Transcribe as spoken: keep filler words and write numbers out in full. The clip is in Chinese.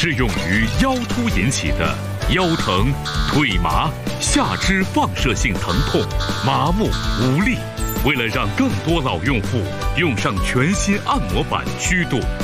适用于腰突引起的腰疼、腿麻、下肢放射性疼痛、麻木无力。为了让更多老用户用上全新按摩板虚度，